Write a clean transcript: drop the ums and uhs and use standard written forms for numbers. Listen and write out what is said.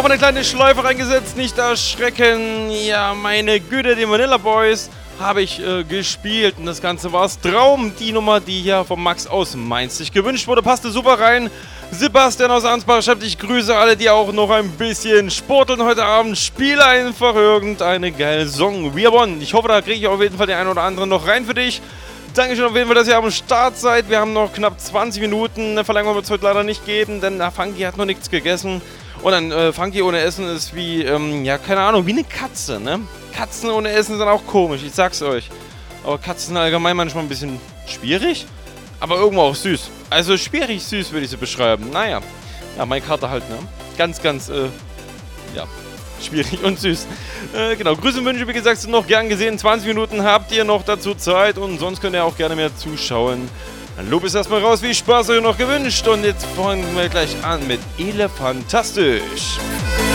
noch eine kleine Schleife reingesetzt, nicht erschrecken. Ja, meine Güte, die Vanilla Boys habe ich gespielt und das Ganze war Traum. Die Nummer, die hier vom Max aus Mainz sich gewünscht wurde, passte super rein. Sebastian aus Ansbach schreibt, ich grüße alle, die auch noch ein bisschen sporteln heute Abend. Spiele einfach irgendeine geile Song. Wir wollen. Ich hoffe, da kriege ich auf jeden Fall den einen oder anderen noch rein für dich. Dankeschön auf jeden Fall, dass ihr am Start seid. Wir haben noch knapp 20 Minuten. Eine Verlängerung wird es heute leider nicht geben, denn der Funky hat noch nichts gegessen. Und ein Funky ohne Essen ist wie, ja, keine Ahnung, wie eine Katze, ne? Katzen ohne Essen sind auch komisch, ich sag's euch. Aber Katzen sind allgemein manchmal ein bisschen schwierig, aber irgendwo auch süß. Also schwierig süß würde ich sie beschreiben. Naja, ja, meine Karte halt, ne? Ganz, ja, schwierig und süß. Genau, Grüße und Wünsche, wie gesagt, sind noch gern gesehen. 20 Minuten habt ihr noch dazu Zeit und sonst könnt ihr auch gerne mehr zuschauen. Dann Lob ist erstmal raus, wie Spaß euch noch gewünscht. Und jetzt fangen wir gleich an mit Elefantastisch.